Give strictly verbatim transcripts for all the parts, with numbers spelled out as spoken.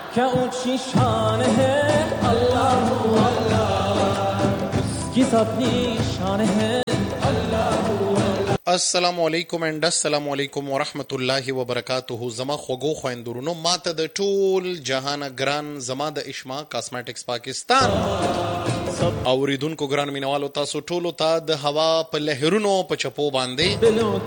क्या ऊंची शान है अल्लाह अल्लाह, उसकी अपनी शान है अल्लाह। السلام علیکم اند السلام علیکم ورحمت الله وبرکاته. زما خوږو خويندورونو، ماته د ټول جهان ګران زما د اشما کاسمیټکس پاکستان اوریدونکو ګران مینوالو، تاسو ټولو ته د هوا په لهرونو په چپو باندې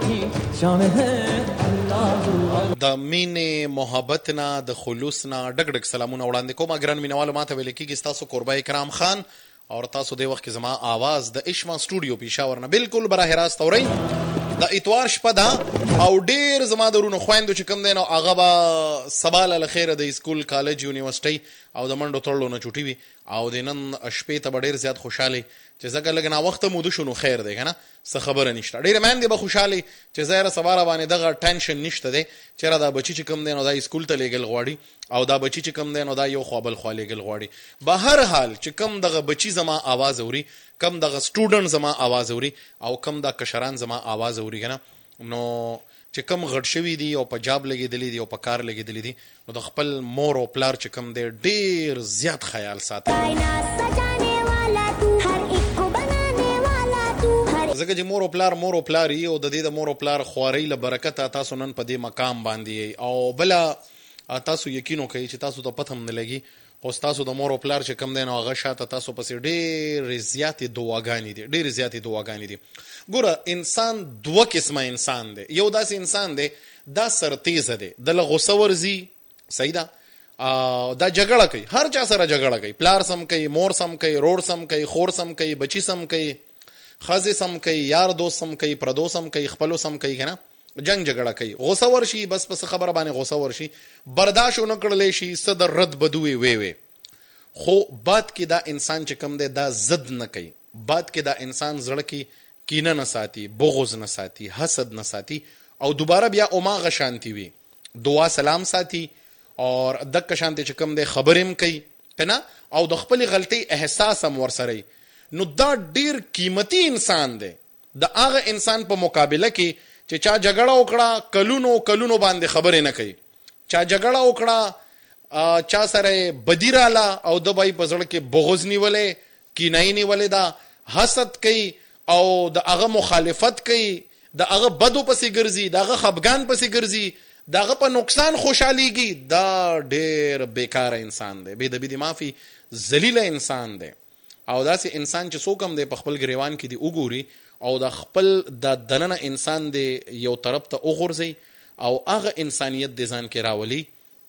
د مینې محبت نه د خلوص نه ډګ ډګ سلامونه وړاندې کوم. ګران مینوالو، ماته ویل کېږي تاسو قربای کرام خان، اور تاسو د وخت زما आवाज د اشما سټوډیو پېښور نه بالکل براه راست اورئ. د اتوار شپه ده او ډیر زما درونو خويندو چې کوم دی نو هغه به سبا له خیره د اسکول کالج یونیورسيټي او د منډو تړلو نه چوټي وي او د نن شپې ته به ډیر زیات خوشحالي چې زګه لګ نه وخت مو د شنو خیر دی کنه څه خبره نشته. ډیر مېندې به خوشحالي چې زهره سواره باندې دغه ټینشن نشته دی چې را دا بچی چې کوم دی نو دا اسکول ته لېګل غواړي او دا بچی چې کوم دی نو دا یو خوابل خو لېګل غواړي. به هر حال چې کوم دغه بچی زما आवाज اوري، کم دغه سټوډنټ زما आवाज اوري او کم د کشران زما आवाज اوري کنه، نو چې کم غټ شوی دی او په جاب لګیدلی دی او په کار لګیدلی دی، نو د خپل مور او پلار چې کم دی ډیر زیات خیال ساتي. ځکه چې مور او پلار مور او پلار یې او د دې د مور او پلار خوارۍ له برکته تاسو نن په دې مقام باندې او بله تاسو یقین وکړئ چې تاسو ته پته هم نه لګي، خو تاسو د مور او پلار چې کم دی نو هغه شاته تاسو پسې ډېرې زیاتې دعاګانې دي ډېرې زیاتې دعاګانې دي. ګوره، انسان دوه قسمه انسان دی. یو داسې انسان دی دا سرتیزه دی، دله غوسه ورځي، صحیح ده، دا جګړه کوي، هر چا سره جګړه کوي، پلار سم کوي، مور سم کوي، رور سم کوي، خور سم کوي، بچی سم کوي، ښځې سم کوي، یار دوست سم کوي، پردو سم کوي، خپلو سم کوي که نه، جنگ جګړه کوي، غوسه ورشي بس پس خبره باندې غوسه ورشي، برداشت ونه کړلی شي، څه د رد بدوي وی وی. خو باد کې دا انسان چې کوم دی دا ضد نه کوي، باد کې دا انسان زړه کې کینه نه ساتي، بغض نه ساتي، حسد نه ساتي او دوباره بیا اوماغه شانتی وي، دعا سلام ساتي اور دک شانتی چې کوم دی خبرم کوي کنه او د خپل غلطي احساس هم ورسره. نو دا ډیر قیمتي انسان دی د هغه انسان په مقابله کې چې چا جګړه وکړه کلونو کلونو باندې خبرې نه کوي، چا جګړه وکړه چا سره بدی راله او د بای په زړه کې بغض نیولې، کینای نیولې، دا حسد کوي او د هغه مخالفت کوي، د هغه بدو پسې ګرځي، د هغه خفګان پسې ګرځي، د هغه په نقصان خوشحاليږي، دا ډېر بیکاره انسان دی، بې د بې د معافي ذلیله انسان دی. او داسې انسان چې څوک هم دی په خپل ګریوان کې دی وګوري او د خپل د دننه انسان دی یو طرف ته وغورځي او هغه انسانیت د ځان کې راولي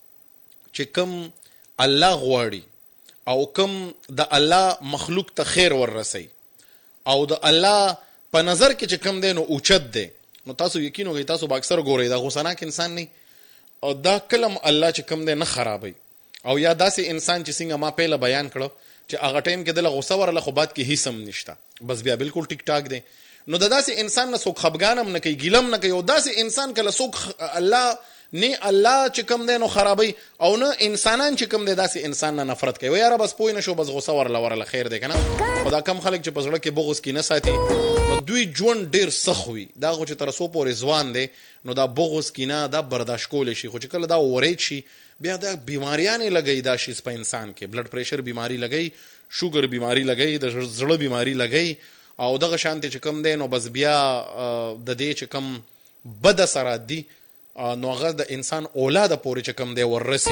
چې کم الله غواړي او کم د الله مخلوق ته خیر وررسي او د الله په نظر کې چې کم دی نو اوچت دی. نو تاسو یقین وکړئ، تاسو به اکثر ګورئ دا غوسناک انسان نه او دا کلم الله چې کم دی نه خرابوي. او یا داسې انسان چې څنګه ما پهله بیان کړو چې هغه ټایم کې دله غوسه ورله خو باد کې هیڅ هم نشته، بس بیا بالکل ټیک ټاک دی. نو د داسې انسان نه څوک خفګان هم نه کوي، ګیله هم نه کوي، او داسې انسان کله څوک الله نه الله چې کوم دی نو خرابوي او نه انسانان چې کوم دی داسې انسان نه نفرت کوي، یاره بس پوه نه شو بس غوسه ورله ورله خیر دی که نه. خو دا کم خلک چې په زړه کې بغض کې نه ساتي نو دوی ژوند ډېر سخت وي. دا خو چې تر څو پورې ځوان دی نو دا بغض کینه دا برداشت کولی شي، خو چې کله دا ورید شي بیا دا بیماریانې لګوي، دا شیز په انسان کې بلډ پریشر بیماری لګوي، شوګر بیماری لګوي، د زړه بیماری لګوي او دغه شانتې چې کم دی نو بس بیا د دې چې کم بد اثرات دي نو هغه د انسان اولاده پورې چې کم دی وررسي.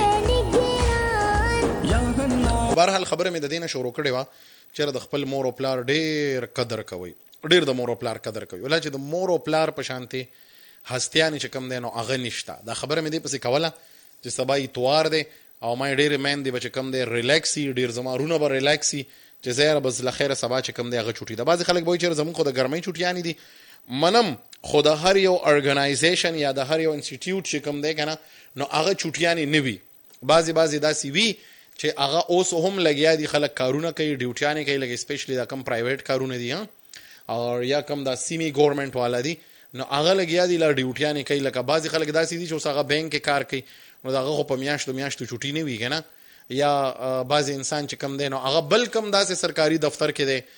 بهرحال خبره مې د دې نه شروع کړې وه چېرې د خپل مور او پلار ډېر قدر کوئ، ډېر د مور او پلار قدر کوئ، ولا چې د مور او پلار په شانتې هستیانې چې کم دی نو هغه نشته. دا خبره مې دې پسې کوله چې سبا اتوار دی او ما ډېرې میندې به چې کم دی ریلیکسي، ډېر زما رونه به ریلیکسي چې زه یاره بس له خیره سبا چې کم دی هغه چوټي ده. بعضې خلک به وایي چېرې زمونږ خو د ګرمۍ چوټیانې دي، منم، خو د هر یو ارګنایزیشن یا د هر یو انسټیټیوټ چې کوم دی که نه نو هغه چوټیانې نه وي. بعضې بعضې داسې وي چې هغه اوس هم لګیا دي، خلک کارونه کوي، ډیوټیانې کوي، لکه اسپیشلی دا کم پرایویټ کارونه دي او یا کم دا سیمی ګورنمنټ والا دي نو هغه لګیا دي لا ډیوټیانې کوي. لکه بعضې خلک داسې دي چې اوس هغه بینک کې کار کوي نو د هغه خو په میاشتو میاشتو چوټي نه وي که نه. یا بعضې انسان چې کم دی نو هغه بل کم داسې سرکاري دفتر کې دی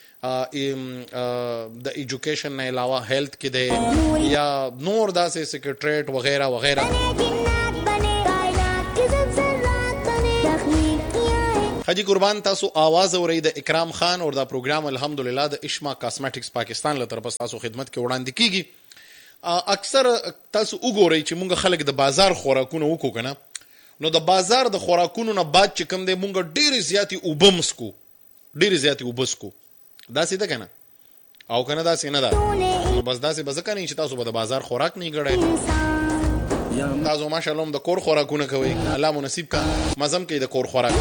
د ایجوکیشن نه علاوه هیلث کې دی یا نور داسې سیکریټریټ وغیرہ وغیرہ. حاجی قربان تاسو आवाज اورئ د اکرام خان او دا پروګرام الحمدلله د اشما کاسمیټکس پاکستان له طرف تاسو خدمت کې وړاندې کیږي. اکثر تاسو وګورئ چې مونږ خلک د بازار خوراکونه وکړو کنه، نو د بازار د خوراکونو نه بعد چې کوم دی مونږ ډېر زیاتی وبمسکو ډېر زیاتی وبسکو دا سیده کنه او کنه دا سینه ده، بس دا سی بزکه نه چې تاسو به د بازار خوراک نه ګړئ، تاسو ماشاءالله د کور خوراکونه کوي، الله مو نصیب کا مزم کوي د کور خوراک.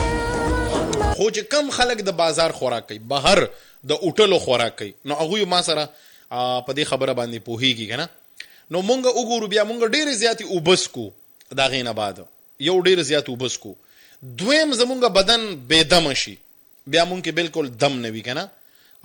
خو چې کم خلک د بازار خوراک کوي، بهر د اوټلو خوراک کوي، نو هغه ما سره په دې خبره باندې پوهیږي کنه. نو مونږ وګورو بیا مونږ ډېر زیاتی وبسکو، دا غینه بعد یو ډېر زیات وبسکو، دویم زمونږ بدن بے دم شي، بیا مونږ کې بالکل دم نه وي کنه،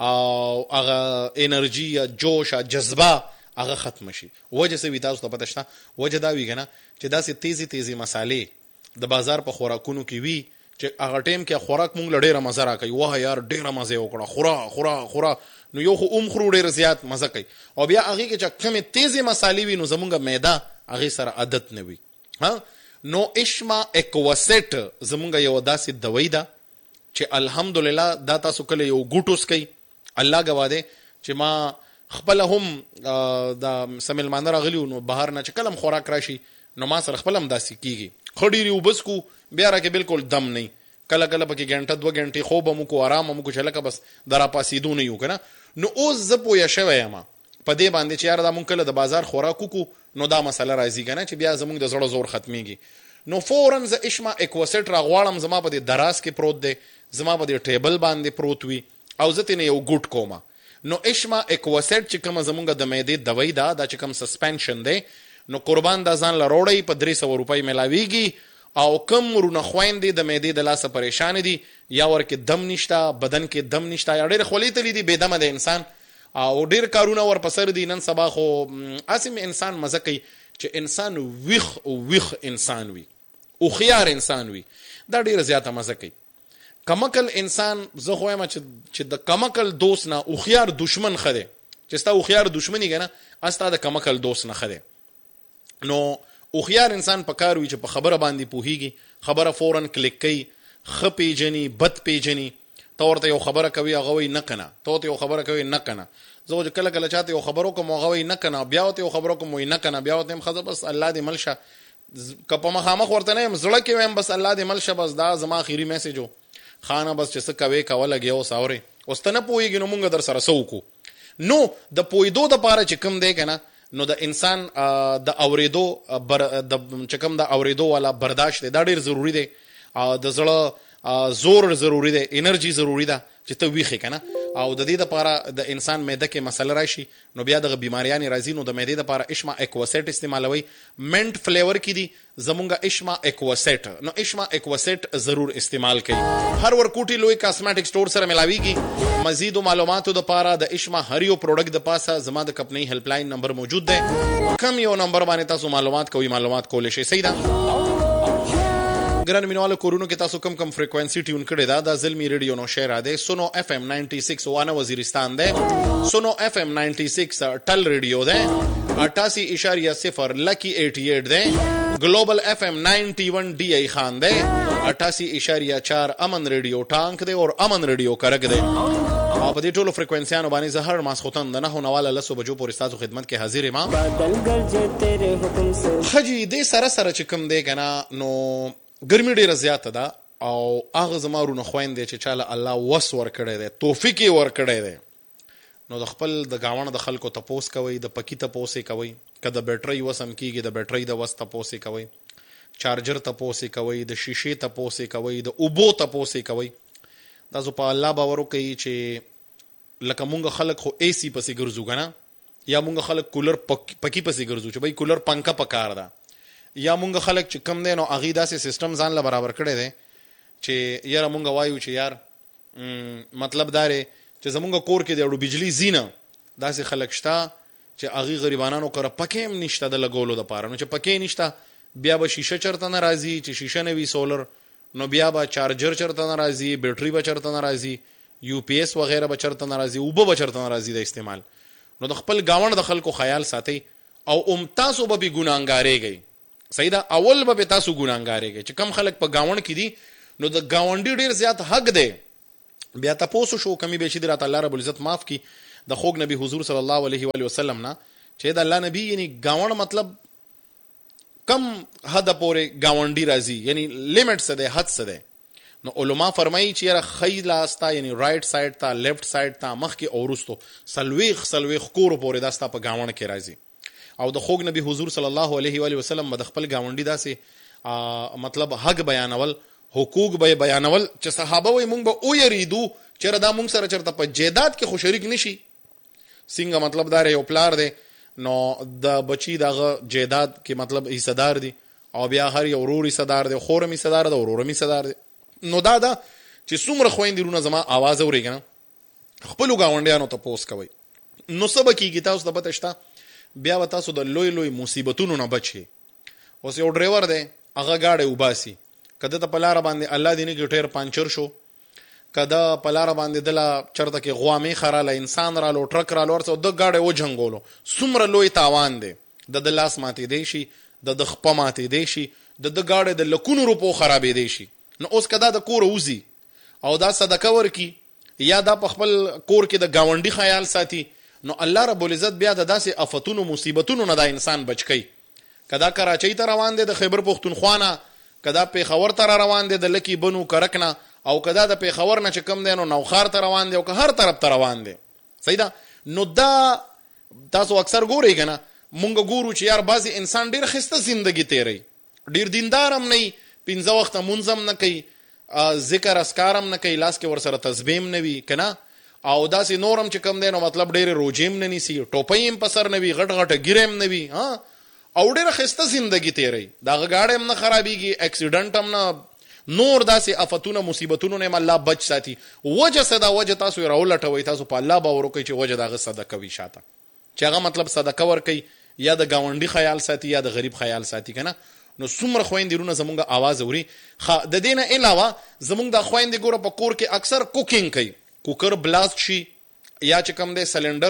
او هغه انرژي یا جوش یا جذبه هغه ختم شي. وجه څه وي تاسو ته پته شته؟ وجه دا وی کنه چې داسې تیزی تیزی مسالې د بازار په خوراکونو کې وي چې هغه ټیم کې خوراک مونږ له ډېره مزه راکوي، واه یار ډېره مزه وکړه، خورا خورا خورا، نو یو خو اوم خورو ډېر زیات مزه کوي، او بیا هغې کې چې کمې تیزې مسالې وي نو زمونږ معده هغې سره عادت نه وي. ها نو اشما اکواسیټ زمونږ یو داسې دوی ده چې الحمدلله دا تاسو کله یو ګوټوس کوي، الله ګواه دی چې ما خپل هم دا سمیلمانه راغلیو نو بهر نه چې کلم خوراک راشي نو ما سره خپل هم داسې کیږي، خډيري وبسکو بیا راکې بالکل دم نه، کله کله پکې ګنټه دوه ګنټې خوب هم کو آرام هم کو چې لکه بس درا پاسېدو نه یو کنه. نو اوس زه پوه شوی یم په دې باندې چې یار دا مونږ کله د بازار خوراک وکړو نو دا مسله راځي کنه چې بیا زمونږ د زړه زور ختمیږي. نو فورن زه اشما اکواسیټ راغواړم، زما په دې دراز کې پروت دی، زما په دې ټیبل باندې پروت وي او زه ترې یو ګوټ کومه. نو اشما اکواسیټ چې کومه زمونږ د معدې دوی ده، دا چې کوم سسپنشن دی، نو قربان دا ځان له روړی په درې سوه روپۍ میلاویږي، او کم رونه خویندې د معدې د لاسه پریشان دي، یا ورکې دم نشته، بدن کې دم نشته، یا ډېر خولې تللی دي، بې دمه د انسان او ډېر کارونه ورپسر دي. نن سبا خو اسې انسان مزه کوي چې انسان ویخ ویخ انسان وي، هوښیار انسان وي، دا ډېره زیاته مزه کوي. کمکل انسان زه خو یم چې د کمکل دوست نه هوښیار دشمن ښه دی، چې ستا هوښیار دشمني که نه ستا د کمکل دوست نه ښه دی. نو هوښیار انسان په کار وي چې په خبره باندې پوهیږي، خبره فورن کلیک کوي، ښه پیژني بد پیژني، ته ورته یو خبره کوي هغه وایي نه کنه، ته ورته یو خبره کوي نه کنه. زه چې کله کله چاته یو خبر وکړم هغه وایي نه کنه، بیا ورته یو خبر وکړم وایي نه کنه، بیا ورته یم ښځه بس الله دې مل شه، که په مخامخ ورته نه یم زړه کې وایم بس الله دې مل شه، بس دا زما اخري میسیج و خانه، بس چې څه کوې کوه لګې اوس اورې اوس ته نه پوهېږي نو مونږ در سره څه وکړو. نو د پوهېدو دپاره چې کوم دی که نه، نو د انسان د اورېدو چې کوم د اورېدو والا برداشت دی دا ډېر ضروري دی، د زړه زور ضروري دی، انرژي ضروري ده چې ته ویښې که نه. او د دې دپاره د انسان معده کې مسله راشي نو بیا دغه بیماریانې راځي. نو د معدې دپاره اشما اکواسیټ استعمالوئ، منټ فلیور کې دي زمونږ اشما اکواسیټ، نو اشما اکواسیټ ضرور استعمال کوي. هر ورکوټي لوی کاسمیټک سٹور سره ملاویږي. مزید معلوماتو دپاره د اشما هر یو پروډکټ د پاسه زما د کمپنۍ هیلپ لاین نمبر موجود دی، کم یو نمبر باندې تاسو معلومات کوئ معلومات کولی شئ. صحیح ده ګران مینوالو، کورونو کې تاسو کم کم فریکوینسي ټیون کړی دا د زلمی ریډیو نو شیر دی، سونو اف ام نائنٹی سکس وانا وزیرستان دی، سونو اف ام نائنٹی سکس ټل ریډیو دی، اٹھاسی اشاریہ صفر لکی ایٹی ایٹ دی، گلوبل اف ام نائنٹی ون ڈی ای خان دی، اٹھاسی اشاریہ چار امن ریډیو ټانک دی اور امن ریډیو کرک دی. او په دې ټولو فریکوینسیانو باندې زه هر ماسخوتن د نهو نواله لسو بجو پورې ستاسو خدمت کې حاضر یم. خجی دې سره سره چې کوم دی که نه، نو ګرمي ډېره زیاته ده او هغه زما رونه خویندې چې چاله الله وس ورکړی دی، توفیق یې ورکړی دی، نو د خپل د ګاونډ د خلکو تپوس کوئ، د پکي تپوس یې کوئ، که د بیټرۍ وس هم کېږي د بیټرۍ د وس تپوس یې کوئ، چارجر تپوس یې کوئ، د شیشې تپوس یې کوئ، د اوبو تپوس یې کوئ. تاسو په الله باور وکئ چې لکه مونږ خلک خو اے سی پسې ګرځو که نه، یا مونږ خلک کولر پکي پسې ګرځو چې بھائی کولر پنکه پکار ده، یا مونږ خلک چې کم دی نو هغې داسې سیسټم ځان له برابر کړی دی چې یاره مونږ وایو چې یار مطلب دا دی چې زمونږ کور کې د اړو بجلی ځي نه، داسې خلک شته چې هغې غریبانانو کره پکې هم نشته د لګولو دپاره، نو چې پکې نشته بیا به شیشه چرته نه راځي، چې شیشه نه وي سولر نو بیا به چارجر چرته نه راځي، بیټري به چرته نه راځي، یو پی ایس وغیره به چرته نه راځي، اوبه به چرته نه راځي د استعمال. نو د خپل ګاونډ د خلکو خیال ساتئ او ام تاسو به بې ګناهګارېږئ. صحیح ده، اول به تاسو ګناهګارېږئ چې کم خلک په ګاونډ کې دي نو د گاونډي ډیر زیات حق دی. بیا تاسو شو کمی به چې راته الله رب العزت معاف کی د خوږ نبی حضور صلی الله علیه و علیه وسلم نه چې د الله نبی یعنی گاوند مطلب کم حد پورې گاونډي راځي یعنی لیمټ څه دی حد څه دی. نو علما فرمایي چې یاره خی لاستا یعنی رائټ سایډ ته لیفټ سایډ ته مخ کې اورستو سلويخ سلويخ کور پورې داستا په گاوند کې راځي. او د خوږ نبی حضور صلی الله علیه و علیه وسلم د خپل گاونډي داسې مطلب حق بیانول حقوق به بیانول چې صحابه وي مونږ به او یریدو چې دا مونږ سره چرته په جیدات کې خو شریک نشي. څنګه مطلب دا یو پلار دی نو د بچی دغه جیدات کې مطلب حصدار دي او بیا هر یو ورور حصدار دی خور می حصدار دی ورور می حصدار دی. نو دا دا چې څومره خويندرونه زما आवाज اوري کنه خپل گاونډیانو ته پوس کوي نو سبا کیږي تاسو ته پته شته بیا تاسو د لوی لوی مصیبتونو نه بچي. اوس یو ډرایور دی هغه گاډي وباسي کده ته پلار باندې الله دې نه ګټیر پانچر شو کده پلار باندې دلا چرته کې غوامي خراله انسان را لو ټرک را لور څو د گاډي و جنگولو څومره لوی تاوان دی د د لاس ماتې دی شي د د خپه ماتې دی شي د د گاډي د لکونو روپو خرابې دی شي. نو اوس کدا د کور وزي او دا صدقه ورکی یا دا په خپل کور کې د گاونډي خیال ساتي نو الله رب العزت بیا د داسې آفتونو مصیبتونو نه د انسان بچکی. کدا کراچۍ ته روان دی د خیبر پختونخوا نه کدا پیښور ته روان دی د لکی بنو کرکنه او کدا د پیښور نه چې کم دی نو نوخار ته روان دی او که هر طرف ته روان دی. صحیح ده. نو دا تاسو اکثر ګورئ کنه مونږ ګورو چې یار بعضی انسان ډیر خسته زندگی تیری ډیر دیندارم نه پنځه وخت منظم نه کوي ذکر اسکارم نه کوي لاس کې ور سره تسبیح نه وی کنه او داسې نورم چې کم دی نو مطلب ډیر روجیم نه نیسی ټوپیم په سر نه وی غټ غټ ګیرم نه وی ها او ډیر خسته زندگی تیری دا غاړم نه خرابېږي اکسیډنټ هم نه نور داسې آفتونه مصیبتونو نه الله بچ ساتي. وجه صدا وجه تاسو راولټوي تاسو په الله باور کوي چې وجه دغه صدقه وی شاته چې هغه مطلب صدقه ور کوي یا د گاونډي خیال ساتي یا د غریب خیال ساتي کنه. نو څومره خويندرونه زمونږه आवाज اوري د دینه علاوه زمونږ د خويندې ګوره په کور کې اکثر کوکینګ کوي کوکر بلاست شي یا چې کوم دی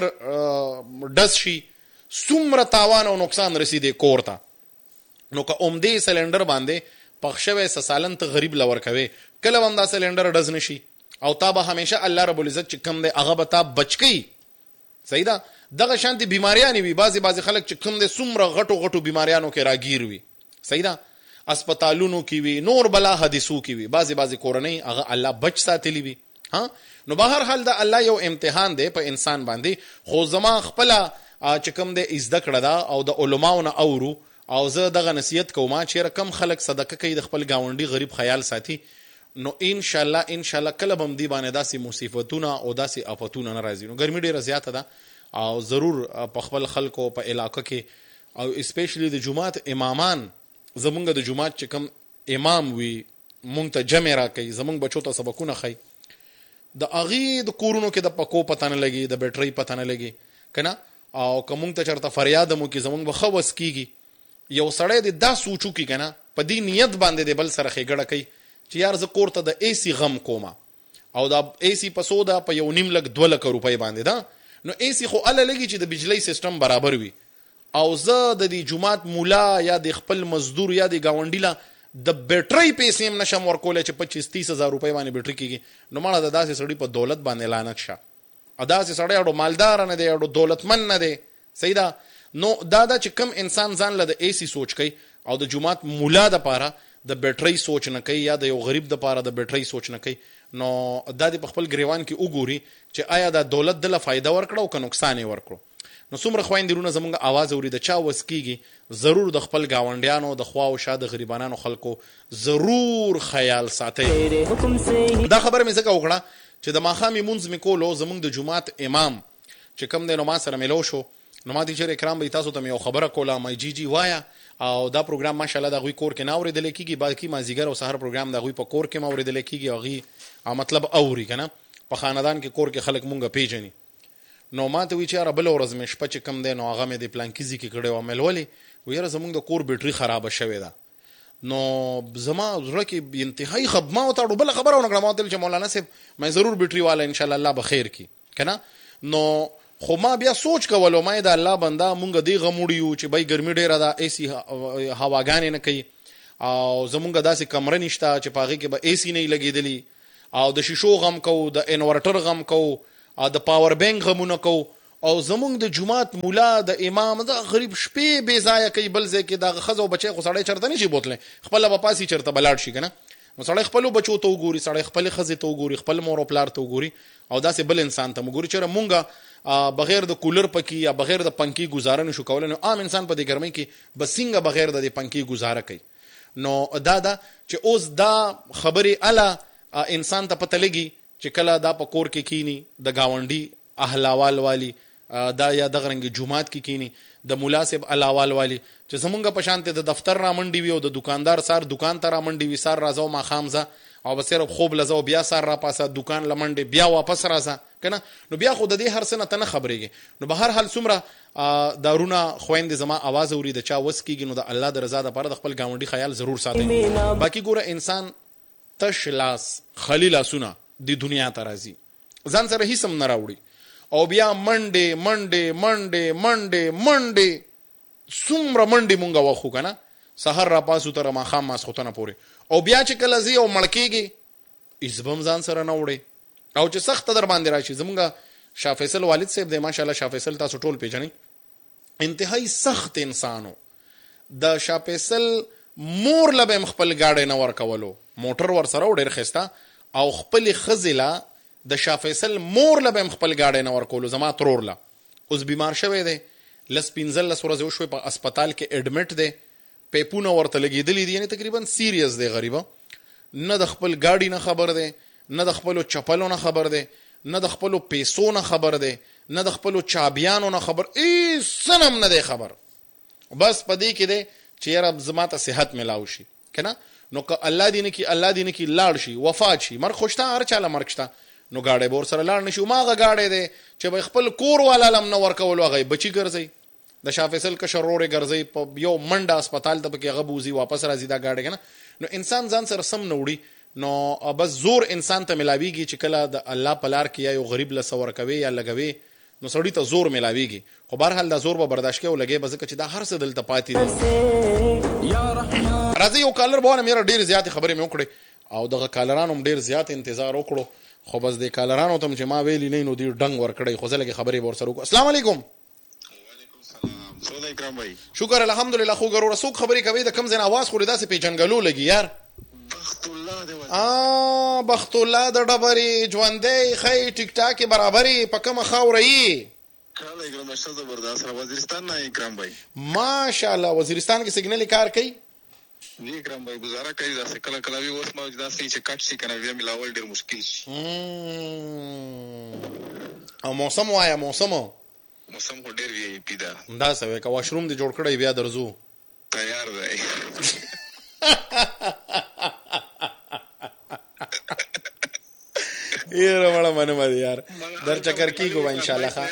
سلندر ډس شي څومره تاوان او نقصان رسیدي کور ته. نو که اومدې سلندر باندې پخښوي سسالن ته غریب لور کوي کله هم دا سلندر ډز نشي او تا به همیشه الله رب العزت چې کوم دی هغه به تا بچکی. صحیح ده. دغه شانتي بیماریانې وي بعضی بعضی خلک چې کوم دی څومره غټو غټو بیماریانو کې راګیر وي. صحیح ده. اسپیټالونو کې وي نور بلا حدیثو کې وي بعضی بعضی کورنۍ هغه الله بچ ساتلی وي. ها نو بهر حال دا الله یو امتحان دی په انسان باندې خو زما خپل چې کوم دی ازده کړه دا او د علماو نه اورو او زه دغه نصیحت کوم چې رقم خلک صدقه کوي د خپل گاونډي غریب خیال ساتي نو ان شاء الله ان شاء الله کله بم دی باندې داسې مصیبتونه او داسې آفتونه نه راځي. نو ګرمي ډیره زیاته ده او ضرور په خپل خلکو په علاقه کې او اسپیشلی د جمعات امامان زمونږ د جمعات چې کوم امام وي مونږ ته جمع را کوي زمونږ بچو ته سبقونه خي د اغي د کورونو کې د پکو پته نه لګي د بیټرۍ پته نه لګي کنه او کوم ته چرته فریاد مو کې زمونږ بخوس کیږي یو سړی د دا سوچو کې کنه په دې نیت باندې د بل سره خېګړه کوي چې یار ز کور ته د ایسی غم کوما او دا ایسی په سودا په یو نیم لک دوه لک روپۍ باندې دا نو ایسی خو اله لګي چې د بجلی سیستم برابر وي او زه د دې جمعات مولا یا د خپل مزدور یا د گاونډي لا د بیټرۍ پیسې هم نشم ورکول چې پچیس تیس هزار روپۍ باندې بیټرۍ کیږي نو مړه د داسې سړی په دولت باندې لعنت شه ادا سي سړی اړو مالدار نه دی اړو دولتمن نه دی. صحیح ده. نو دا دا چې کم انسان ځان له د ایسی سوچ کوي او د جمعات مولا د پاره د بیټرۍ سوچ نه کوي یا د یو غریب د پاره د بیټرۍ سوچ نه کوي نو دا د خپل گریوان کې وګوري چې آیا د دولت دله فائدہ ورکړو او که نقصان یې ورکړو. نو څومره خويندرونه زمونږ आवाज اوري د چا وسکیږي ضرور د خپل گاونډیانو د خوا او شاده غریبانو خلکو ضرور خیال ساتي. دا خبره مې څنګه وکړه چې د ماخامي منځ مې کولو زمونږ د جمعات امام چې کم دی نو ما سره ملو شو نو ما دې چې کرام به تاسو ته یو خبره کوله مې جی جی وایا او دا پروګرام ماشاءالله د غوي کور کې نه اوریدل کیږي باقي ما زیګر او سحر پروګرام د غوي په کور کې ما اوریدل کیږي او غي مطلب اوري کنه په خاندان کې کور کې خلک مونږه پیژني. نو ما ته وی چې را بل ورځ مې شپه چې کم دی نو هغه مې د پلانکیزي کې کړه او ملولي ویره زمونږ د کور بیټري خراب شوه ده نو زما زړه کې انتهایی خدمه او ته بل خبره ونه کړم چې مولانا صاحب مې ضرور بیټري والا ان شاء الله الله بخیر کی کنه. نو خو ما بیا سوچ کولو مې د الله بندا مونږ دی غموډیو چې بای ګرمي ډیره ده ایسی هواګانې نه کوي او زمونږ داسې کمره نشته چې په هغې کې به اے سی نه لګېدلي او د شیشو غم کوو د انورټر غم کوو او د پاور بینک غمونه کوو او زمونږ د جماعت مولا د امام د غریب شپې بې ځایه کوي بل ځای کې دغه ښځه او بچی خو سړی چېرته نه شي بوتلی خپله به پاسي چېرته به لاړ شي که نه نو سړی خپلو بچو ته وګوري سړی خپلې ښځې ته وګوري خپل مور او پلار ته وګوري او داسې بل انسان ته وګوري چېرې مونږ بغیر د کولر پکې یا بغیر د پنکې ګزاره نشو کولی نو عام انسان په دې ګرمۍ کې به څنګه بغیر د دې پنکې ګزاره کوي نو دا ده چې اوس دا خبرې اله انسان ته پته لګي چې کله دا په کور کې کینی د ګاونډي اهلاوال والی دا یا دغه رنګ جماعت کې کینی د مولا صاحب الاوال والی چې زمونږ په شانته د دفتر را منډي وي او د دکاندار سار دکان ته را منډي وي سار راځو ما خامزه او به صرف خوب لزو بیا سار را پاسه دکان لمنډي بیا واپس راځه کنه نو بیا خو د دې هر څه نه نه خبرېږي نو به هر حال څومره دارونه خويندې زما आवाज اوري د چا وس کیږي نو د الله د رضا لپاره د خپل ګاونډي خیال ضرور ساتئ باقي ګوره انسان تش لاس خلی لاسونه د دنیا ته راځي ځان سره هیڅ هم نه راوړي او بیا منډې منډې منډې منډې منډې څومره منډې مونږ وخو که نه سهار را پاسو تر ماښام ماسخوتنه پورې او بیا چې کله ځي او مړ کېږي عزب هم ځان سره نه وړې او چې سخته در باندې راشي زمونږ شاه فیصل والد صاحب دی ماشاءالله شاه فیصل تاسو ټول پېژنئ انتهایی سخت انسانو د شاه فیصل مور له به م خپل ګاډی نه ورکولو موټر ورسره و ډېر ښایسته او خپلې ښځې له د شاه فیصل مور له به م خپل ګاډی نه ورکولو زما ترور له اوس بیمار شوی دی لس پنځلس ورځې وشوې په اسپتال کې اډمټ دی پیپونه ورته لګېدلي دي یعنې تقریبا سیریس دی غریبه نه د خپل ګاډي نه خبر دی نه د خپلو چپلو نه خبر دی نه د خپلو پیسو نه خبر دی نه د خپلو چابیانو نه خبر هېڅ څه هم نه دی خبر بس په دې کې دی چې یاره زما ته صحت میلاو شي که نه نو که الله دې نه کي الله دې نه کي لاړ شي وفات شي مرګ خو شته هر چاله مرګ شته نو ګاډی به ورسره لاړ نه شي هماغه ګاډی دی چې به خپل کور والا لم نه ورکولو هغه بچي ګرځئ د شاه فیصل کشر ورورې ګرځئ په یو منډه اسپتال ته پکې هغه بوځي واپس راځي دا ګاډی که نه نو انسان ځان سره سم نه وړي نو بس زور انسان ته ملاویږي چې کله د الله په لار کې یا یو غریب له څه ورکوي یا لګوي نو سړي ته زور ملاویږي خو بهرحال دا زور به برداشت کوي او لګي به ځکه چې دا هر څه دلته پاتې دي راځئ یو کالر به وایم یاره ډېرې زیاتې خبرې مې وکړې او دغه کالرانو هم ډېر زیات انتظار وکړو خو بس د کالرانو ته چې ما ویلي نه نو دوی ډنګ ورکړی خو زه لږې خبرې به ورسره وکړو السلام علیکم شکر الحمدلله خو ګروره څوک خبرې کوي د کم ځای نه اواز خو داسې پیچنګلو لګي یار آ بخت الله د ډبرې ژوندی ښی ټیک ټاک برابرې په کومه خاوره یې ماشاءالله وزیرستان کې سګنلي کار کوي جی اکرم بھائی گزارا کوي داسې کله کله وي اوس ما داسې چې کټ شي که نه بیا ملاول ډېر مشکل شي او موسم وایه موسم موسم خو ډېر وي آی پي ده داسې وایه که واشروم دې جوړ کړی بیا درځو تیار دی یاره مړه منمه دی یار در چکر کېږو به انشاءالله ښه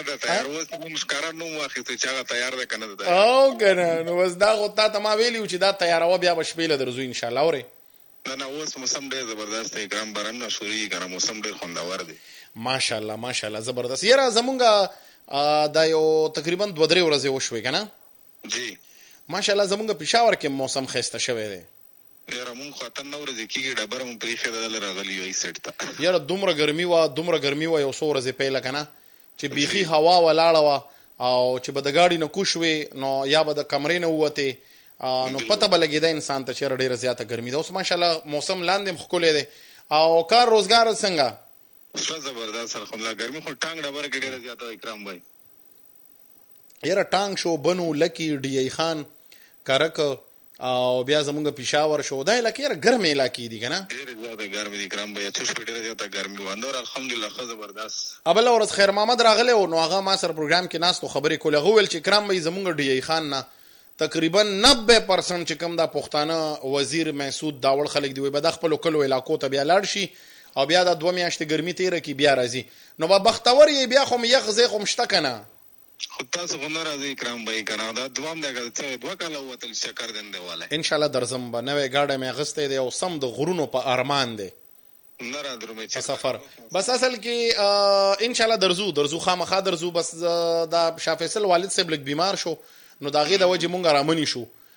او که نه نو بس دا خو تا ته ما ویلي و چې دا تیاروه بیا به شپې له درځو انشاءالله اورې نه نه اوس موسم ډېر زبردست دی ګرم برم نه شوري که نه موسم ډېر خوندور دی ماشاءالله ماشاءالله زبردست یاره زمونږ دا یو تقریبا دوه درې ورځې وشوې که نه جی ماشاءالله زمونږ پېښور کې موسم ښایسته شوی دی یاره مونږ خو اتن نه ورځې کېږي ډبره مو پرېښې ده دله راغلي یو ای سیټ ته یاره دومره ګرمي وه دومره ګرمي وه یو څو ورځې پیله که نه چې بیخي هوا ولاړه وه او چې به د ګاډي نه کوش وې نو یا به د کمرې نه ووتې نو پته به لګېده انسان ته چې یاره ډېره زیاته ګرمي ده اوس ماشاءالله موسم لاندې هم ښکلی دی او کار روزګار څنګه ښه زبردست الحمدلله ګرمي خو ټانګ ډبره کې ډېره زیاته وه اکرام بھائی یاره ټانګ شو بنو لکي ډي ای خان کرک او بیا زمونږ پېښور شو دا علاقې یاره ګرمې علاقې دي که نه ډېرې زیاته ګرمې دي اکرام بھائی اتوش پې ډېره زیاته ګرمي وه اندور الحمدلله ښه زبردست بله ورځ خیر محمد راغلی و نو هغه ما سره پروګرام کې ناست و خبرې کولې هغه وویل چې اکرام بھائی زمونږ ډي ای خان نه تقریبا نبه پرسنټ چې کوم دا پښتانه وزیر محسود داوړ خلک دی وایي به دا خپلو کلو علاقو ته بیا لاړ شي او بیا دا دوه میاشتې ګرمي تېره کړي بیا راځي نو به بختور یې بیا خو م یخ ځای خو م شته که نه خو تاسو خو نه راځئ اکرام بھائی که نه دا دوام دی که څه دوه کاله ووتل چکر دندې والی انشاءالله درځم به نوی ګاډی مې اخیستی دی او سم د غرونو په ارمان دی نه را درومې په سفر بس اصل کې انشاءالله درځو درځو خامخا درځو بس دا شاه فیصل والد صاحب لږ بیمار شو نو د هغې د وجې مونږ رامنې شو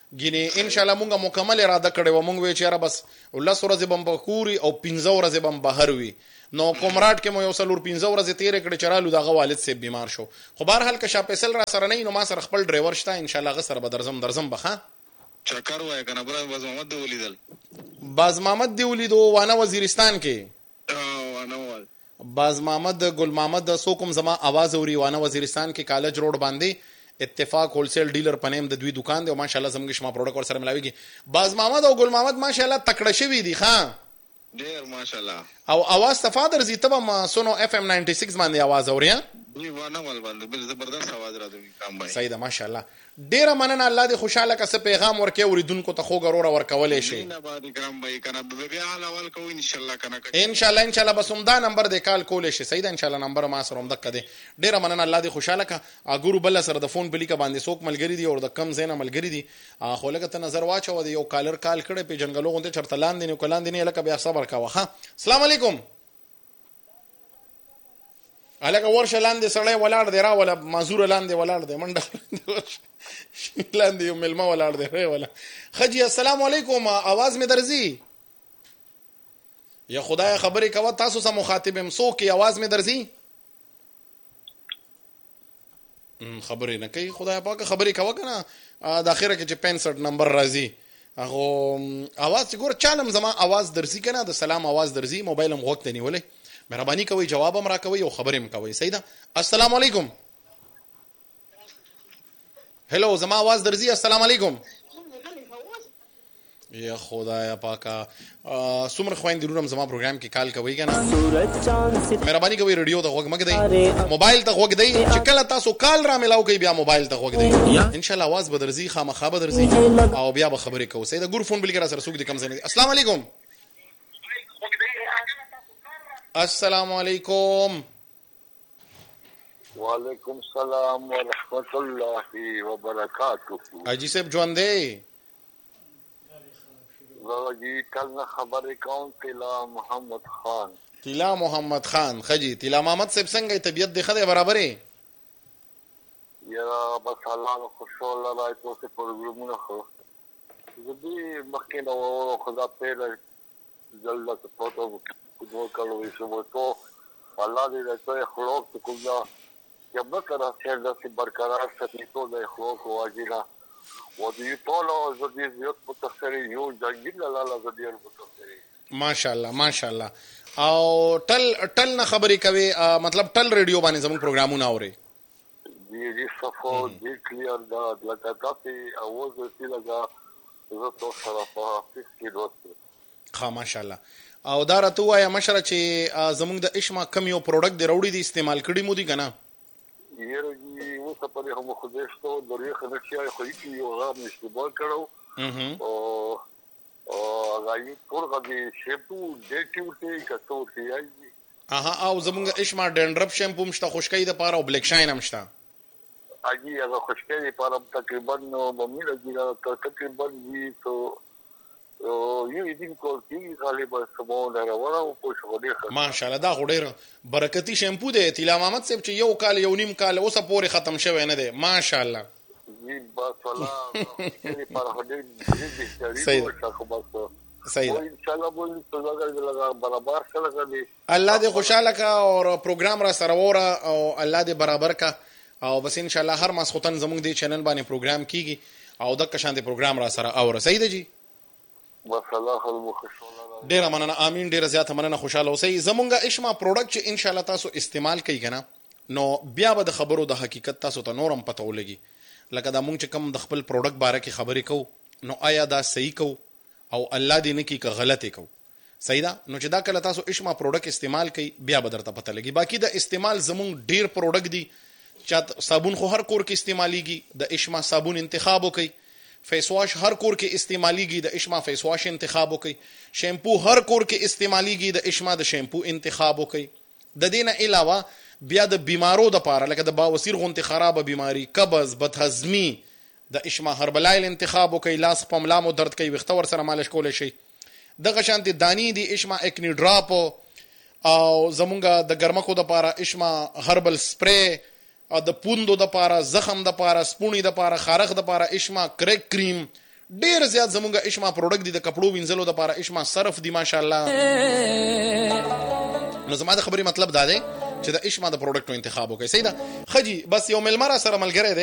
ګینه ان شاء الله مونږه مکمل اراده کړې و مونږ وی چې را بس ولس ورځې بم بکوري او پنځه ورځې بم بهر وي نو کومراټ کې مو یو سلور پنځه ورځې تیرې کړې چرالو دغه والد سي بیمار شو خو بهر حال که شاپسل را سره نه نو ما سره خپل ډرایور شته ان شاء الله غ سره به درزم درزم بخا چکر وای کنه بل باز محمد دی ولیدل باز محمد دی ولیدو وانه وزیرستان کې اه وانه وال باز محمد ګل محمد سوکم زما आवाज اوري وانه وزیرستان کې کالج روډ باندې اتفاق هولسیل ډیلر پنیم د دوی دکان دی او ماشاءالله زموږ شما پروډکټ ور سره ملاويږي باز محمد او ګل محمد ماشاءالله تکړه شوی دي ښا ډیر ماشاءالله او आवाज تفادر زی تبه ما سونو اف ام نننटी सिक्स باندې आवाज اوري دی وانه ول باندې بل زبردست आवाज را دوی کام بای سیده ماشاءالله ډیر مننه الله دې خوشاله کسه پیغام ورکې اوریدونکو ته خو غرور ورکولې شي نه باندې کرام بای کنه بیا اول کو ان شاء الله کنه ان شاء الله ان شاء الله بس هم دا نمبر دې کال کولې شي سیده ان شاء الله نمبر ما سره هم دک دې ډیر مننه الله دې خوشاله کا اګورو بل سره د فون بلی کا باندې سوک ملګری دي او د کم زینه ملګری دي خو لکه ته نظر واچو دی یو کالر کال کړه په جنگلو غونډه چرته لاندې نه کولان دي نه لکه بیا صبر کا وخه السلام علیکم الګ ورشه لاندې سړی ولاړ دی را ولا مازور لاندې ولاړ دی منډه لاندې یو ملما ولاړ دی ری ولا خجی السلام علیکم आवाज می درځي یا خدای خبرې کوه تاسو سره مخاطبم سو کی आवाज می درځي خبرې نه کوي خدای پاک خبرې کوه کنه د اخره کې چې پنځه نمبر راځي هغه आवाज ګور چالم زما आवाज درځي کنه د سلام आवाज درځي موبایل هم وخت نه ولې مهرباني کوي جواب هم را کوي او خبرې هم کوي سیدا السلام علیکم هلو زما आवाज درځي السلام علیکم یا خدایا پاکا سمر خويندې رونم زما پروګرام کې کال کوي کنه مهرباني کوي رادیو ته غوږ مګدئ موبایل ته غوږ دی چې کله تاسو کال را ملاو کوي بیا موبایل ته غوږ دی ان شاء الله आवाज بدرځي خامخا بدرځي او بیا به خبرې کوو سیدا ګور فون بل کې را سره سوق دي کم زنه السلام علیکم السلام علیکم وعلیکم السلام ورحمۃ اللہ وبرکاتہ اجي صاحب ژوند دی زه کل نه خبرې کوم تلا محمد خان تلا محمد خان خجی تلا محمد صاحب څنګه طبیعت دی خدای برابرې یا بس الله خوشاله راځي په پروګرامونو خو زه دې مخکې نو خدا په جلد ته پروتو کوو کلو یې شو ته الله دې راځي خلوق ته کوجا یا بکره چې د برقرار ساتي ته د خلوق واجیلا ودي ټولو زدي زیات متخري یو جنگل لاله زدي متخري ماشاءالله ماشاءالله او ټل ټل نه خبرې کوي مطلب ټل ریډیو باندې زموږ پروګرامونه اوري دي دي صفو دي کلیر دا لکه تاسو اواز ورته لگا زه تو سره په فکر کې دوست ها ماشاءالله او دا راته وایا مشره چې زموږ د اشما کم یو پروډکټ دی وروړي دي استعمال کړي مو دي کنه یره و څه په هم خو دې شته درې خنچي خو یې یو غاب نشته کړو او او غاړي ټول غدي شیمپو ډیټیوټي کڅو تی آی اها او زموږ اشما ډنډرپ شیمپو مشته خوشکې د پاره او بلیک شاین هم شته اجي هغه خوشکې د پاره تقریبا بمیر دي تقریبا وی تو یو دې کوټي غالبا سمونه راوړو په شوډه ماشاءالله دا غوډیر برکتی شیمپو دی تلا محمد صاحب چې یو کال یو نیم کال اوسه پورې ختم شوی نه دی ماشاءالله جی بس الله دې پر هډې دې دې خو بس صحیح ان شاء الله بول څنګه لگا برابر سره کوي الله دې خوشاله کا او پروګرام را سره وره او الله دې برابر کا او بس ان شاء الله هر مسخوتن زموږ دې چینل باندې پروګرام کیږي او د کشان دې پروګرام را سره اور صحیح دی جی والله المخشوله ډیر مننه امين ډیر زیات مننه خوشاله اوسئ زمونږه اشما پروډکټ چې ان شاء الله تاسو استعمال کوي کنه نو بیا به د خبرو د حقیقت تاسو ته نورم پته ولګي لکه دا مونږ چې کم د خپل پروډکټ باره کې خبرې کوو نو آیا دا صحیح کوو او الله دې نه کی که غلطي کوو صحیح ده نو چې دا کله تاسو اشما پروډکټ استعمال کوي بیا به درته پته لګي باقي د استعمال زمونږ ډیر پروډکټ دي چې صابون خو هر کور کې استعماليږي د اشما صابون انتخاب وکړئ فیس واش هر کور کې استعماليږي د اشما فیس واش انتخاب وکړئ شیمپو هر کور کې استعماليږي د اشما د شیمپو انتخاب وکړئ د دینه علاوه بیا د بیمارو د پاره لکه د باوسیر غونټه خرابه بیماری قبض بدهضمي د اشما هربلایل انتخاب وکړئ لاس په ملامو درد کوي وخت ور سره مالش کول شي دغه شانتي دانی دی اشما اکنی ډراپ او زمونږه د ګرمکو د پاره اشما هربل سپری د پوندو د پاره زخم د پاره سپونی د پاره خارخ د پاره اشما کریک کریم ډیر زیات زمونږ اشما پروډکټ دي د کپړو وینځلو لپاره اشما صرف دي ماشاءالله. نو زما د خبرې مطلب دا دی چې د اشما د پروډکټو انتخاب وکړئ. صحیح ده. خجی بس یو ملمره سره ملګری دی